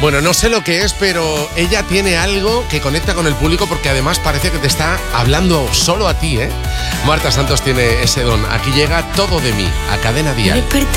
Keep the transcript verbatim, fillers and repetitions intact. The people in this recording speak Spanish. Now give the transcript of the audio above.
Bueno, no sé lo que es, pero ella tiene algo que conecta con el público porque además parece que te está hablando solo a ti, ¿eh? Marta Santos tiene ese don. Aquí llega Todo de mí, a Cadena Dial.